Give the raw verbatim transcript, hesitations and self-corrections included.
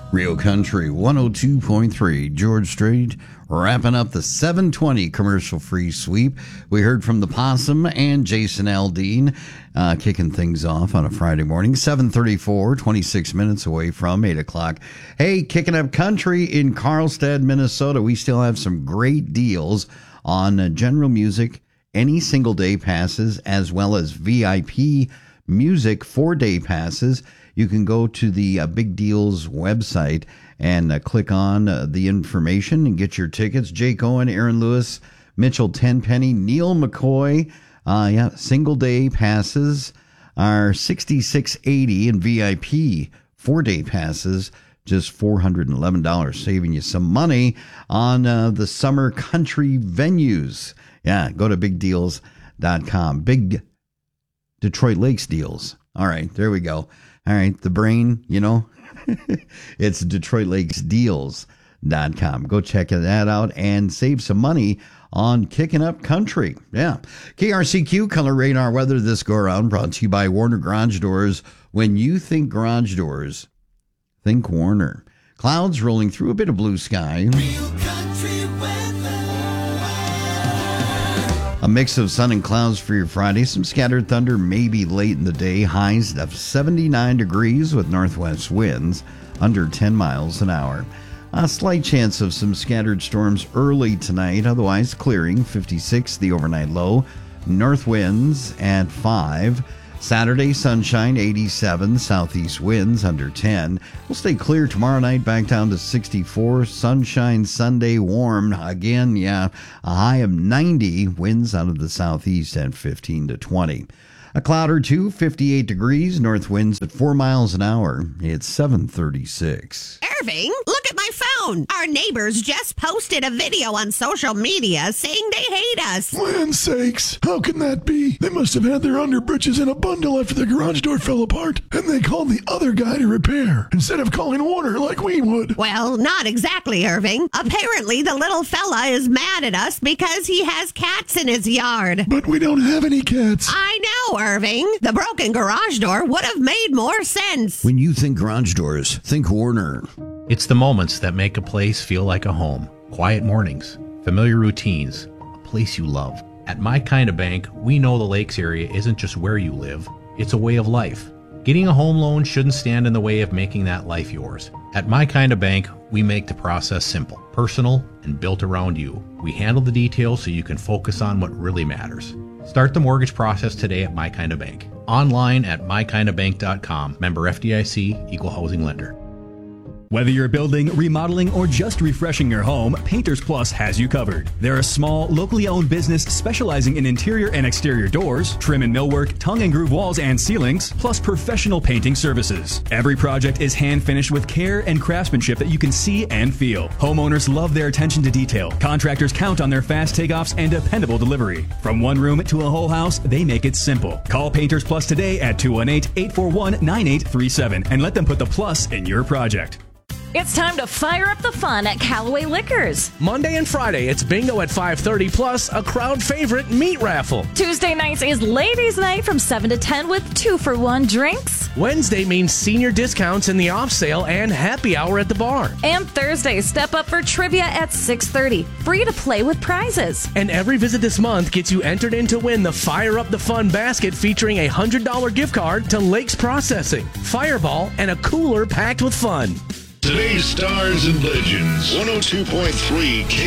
Rio Country one oh two point three, George Strait, wrapping up the seven twenty commercial-free sweep. We heard from the Possum and Jason Aldean, uh, kicking things off on a Friday morning, seven thirty-four, twenty-six minutes away from eight o'clock. Hey, kicking up country in Carlstadt, Minnesota. We still have some great deals on uh, general music, any single-day passes, as well as V I P music four-day passes. You can go to the uh, Big Deals website and uh, click on uh, the information and get your tickets. Jake Owen, Aaron Lewis, Mitchell Tenpenny, Neil McCoy. Uh, yeah, single day passes are sixty-six eighty, and V I P four day passes just four hundred eleven dollars, saving you some money on uh, the summer country venues. Yeah, go to big deals dot com. Big Detroit Lakes deals. All right, there we go. All right, the brain, you know, it's Detroit Lakes Deals dot com. Go check that out and save some money on kicking up country. Yeah. K R C Q Color Radar Weather this go around, brought to you by Warner Garage Doors. When you think garage doors, think Warner. Clouds rolling through, a bit of blue sky. Real country weather. A mix of sun and clouds for your Friday. Some scattered thunder maybe late in the day. Highs of seventy-nine degrees with northwest winds under ten miles an hour. A slight chance of some scattered storms early tonight. Otherwise clearing. fifty-six the overnight low. North winds at five. Saturday sunshine eighty-seven. Southeast winds under ten. We'll stay clear tomorrow night, back down to sixty-four. Sunshine Sunday, warm again. Yeah, a high of ninety. Winds out of the southeast at fifteen to twenty. A cloud or two, fifty-eight degrees. North winds at four miles an hour. It's seven thirty-six. Irving, look at my phone. Our neighbors just posted a video on social media saying they hate us. Land's sakes, how can that be? They must have had their underbritches in a bundle after the garage door fell apart, and they called the other guy to repair, instead of calling Warner like we would. Well, not exactly, Irving. Apparently, the little fella is mad at us because he has cats in his yard. But we don't have any cats. I know, Irving. The broken garage door would have made more sense. When you think garage doors, think Warner. It's the moments that make a place feel like a home. Quiet mornings, familiar routines, a place you love. At My Kind of Bank, we know the Lakes area isn't just where you live, it's a way of life. Getting a home loan shouldn't stand in the way of making that life yours. At My Kind of Bank, we make the process simple, personal, and built around you. We handle the details so you can focus on what really matters. Start the mortgage process today at My Kind of Bank. Online at my kind of bank dot com. Member F D I C, Equal Housing Lender. Whether you're building, remodeling, or just refreshing your home, Painters Plus has you covered. They're a small, locally owned business specializing in interior and exterior doors, trim and millwork, tongue and groove walls and ceilings, plus professional painting services. Every project is hand finished with care and craftsmanship that you can see and feel. Homeowners love their attention to detail. Contractors count on their fast takeoffs and dependable delivery. From one room to a whole house, they make it simple. Call Painters Plus today at two one eight, eight four one, nine eight three seven and let them put the plus in your project. It's time to fire up the fun at Callaway Liquors. Monday and Friday, it's bingo at five thirty, plus a crowd favorite meat raffle. Tuesday nights is ladies' night from seven to ten with two for one drinks. Wednesday means senior discounts in the off sale and happy hour at the bar. And Thursday, step up for trivia at six thirty. Free to play with prizes. And every visit this month gets you entered in to win the Fire Up the Fun basket featuring a one hundred dollars gift card to Lakes Processing, Fireball, and a cooler packed with fun. Today's Stars and Legends, one oh two point three K